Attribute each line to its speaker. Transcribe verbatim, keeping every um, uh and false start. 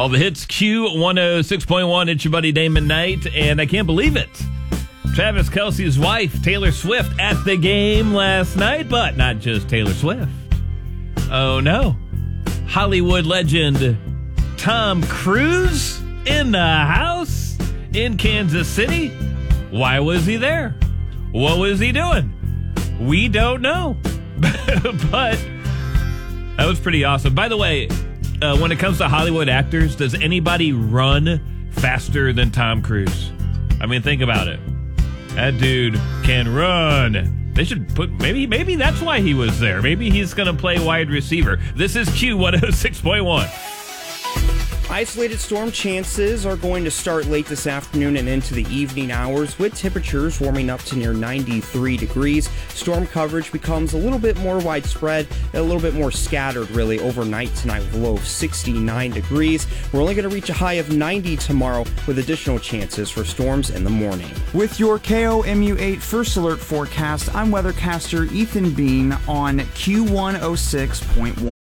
Speaker 1: All the hits, Q one oh six point one. It's your buddy Damon Knight, and I can't believe it. Travis Kelce's wife, Taylor Swift, at the game last night, but not just Taylor Swift. Oh, no. Hollywood legend Tom Cruise in the house in Kansas City. Why was he there? What was he doing? We don't know. But that was pretty awesome. By the way, uh, when it comes to Hollywood actors, does anybody run faster than Tom Cruise? I mean, think about it. That dude can run. They should put, maybe maybe that's why he was there. Maybe he's going to play wide receiver. This is Q one oh six point one.
Speaker 2: Isolated storm chances are going to start late this afternoon and into the evening hours, with temperatures warming up to near ninety-three degrees. Storm coverage becomes a little bit more widespread and a little bit more scattered, really, overnight tonight with a low of sixty-nine degrees. We're only going to reach a high of ninety tomorrow, with additional chances for storms in the morning.
Speaker 3: With your K O M U eight First Alert forecast, I'm weathercaster Ethan Bean on Q one oh six point one.